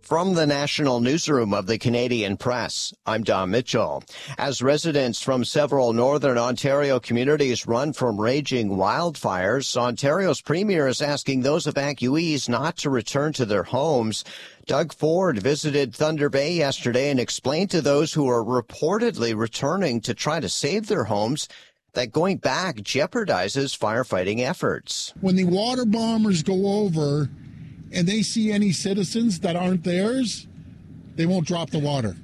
From the National Newsroom of the Canadian Press, I'm Don Mitchell. As residents from several northern Ontario communities run from raging wildfires, Ontario's premier is asking those evacuees not to return to their homes. Doug Ford visited Thunder Bay yesterday and explained to those who are reportedly returning to try to save their homes that going back jeopardizes firefighting efforts. When the water bombers go over and they see any citizens that aren't theirs, they won't drop the water.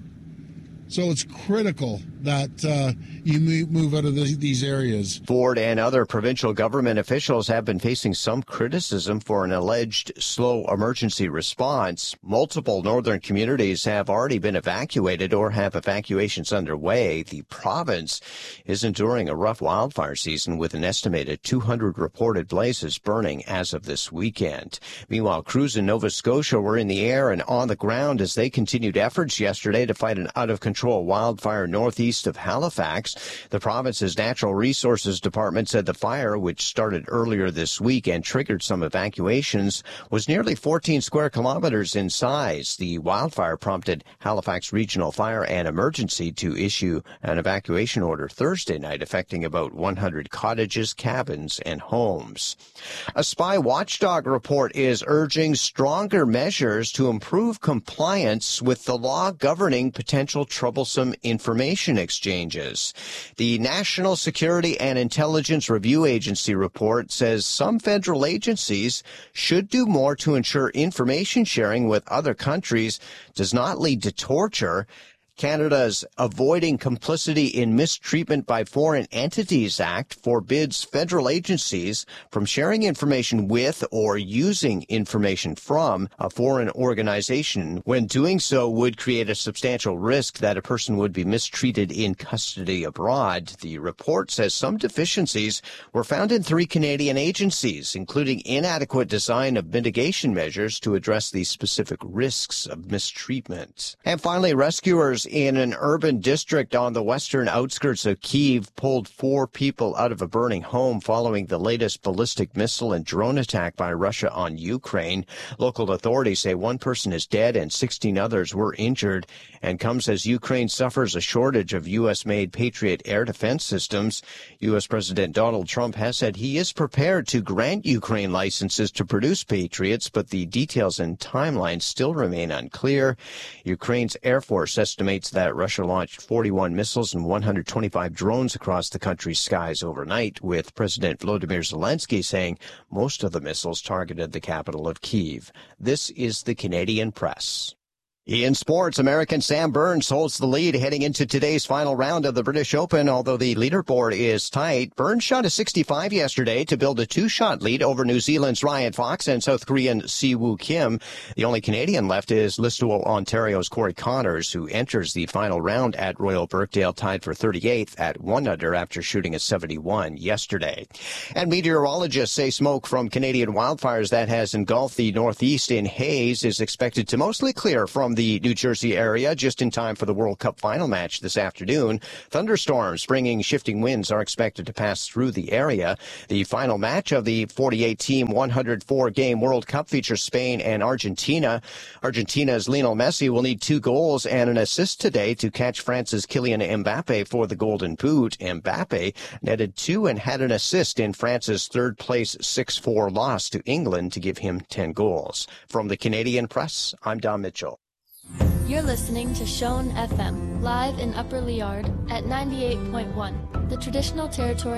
So it's critical that you move out of these areas. Ford and other provincial government officials have been facing some criticism for an alleged slow emergency response. Multiple northern communities have already been evacuated or have evacuations underway. The province is enduring a rough wildfire season with an estimated 200 reported blazes burning as of this weekend. Meanwhile, crews in Nova Scotia were in the air and on the ground as they continued efforts yesterday to fight an out-of-control wildfire northeast of Halifax. The province's Natural Resources Department said the fire, which started earlier this week and triggered some evacuations, was nearly 14 square kilometers in size. The wildfire prompted Halifax Regional Fire and Emergency to issue an evacuation order Thursday night, affecting about 100 cottages, cabins, and homes. A spy watchdog report is urging stronger measures to improve compliance with the law governing potential troublesome information exchanges. The National Security and Intelligence Review Agency report says some federal agencies should do more to ensure information sharing with other countries does not lead to torture. Canada's Avoiding Complicity in Mistreatment by Foreign Entities Act forbids federal agencies from sharing information with or using information from a foreign organization when doing so would create a substantial risk that a person would be mistreated in custody abroad. The report says some deficiencies were found in 3 Canadian agencies, including inadequate design of mitigation measures to address the specific risks of mistreatment. And finally, rescuers in an urban district on the western outskirts of Kyiv pulled 4 people out of a burning home following the latest ballistic missile and drone attack by Russia on Ukraine. Local authorities say 1 person is dead and 16 others were injured, and comes as Ukraine suffers a shortage of U.S.-made Patriot air defense systems. U.S. President Donald Trump has said he is prepared to grant Ukraine licenses to produce Patriots, but the details and timelines still remain unclear. Ukraine's Air Force estimates that Russia launched 41 missiles and 125 drones across the country's skies overnight, with President Volodymyr Zelensky saying most of the missiles targeted the capital of Kyiv. This is the Canadian Press. In sports, American Sam Burns holds the lead heading into today's final round of the British Open, although the leaderboard is tight. Burns shot a 65 yesterday to build a 2-shot lead over New Zealand's Ryan Fox and South Korean Siwoo Kim. The only Canadian left is Listowel, Ontario's Corey Connors, who enters the final round at Royal Birkdale tied for 38th at 1 under after shooting a 71 yesterday. And meteorologists say smoke from Canadian wildfires that has engulfed the northeast in haze is expected to mostly clear from the New Jersey area just in time for the World Cup final match this afternoon. Thunderstorms bringing shifting winds are expected to pass through the area. The final match of the 48-team 104-game World Cup features Spain and Argentina. Argentina's Lionel Messi will need 2 goals and an assist today to catch France's Kylian Mbappe for the Golden Boot. Mbappe netted 2 and had an assist in France's third-place 6-4 loss to England to give him 10 goals. From the Canadian Press, I'm Don Mitchell. You're listening to Shone FM, live in Upper Liard at 98.1, the traditional territory